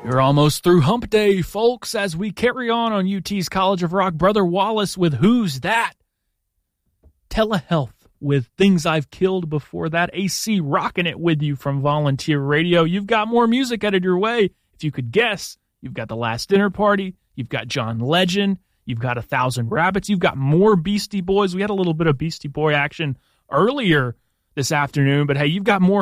You're almost through Hump Day, folks, as we carry on UT's College of Rock. Brother Wallace with Who's That? Telehealth with Things I've Killed before that. AC rocking it with you from Volunteer Radio. You've got more music headed your way. If you could guess, you've got The Last Dinner Party. You've got John Legend. You've got 1,000 Rabbits. You've got more Beastie Boys. We had a little bit of Beastie Boy action earlier this afternoon, but hey, you've got more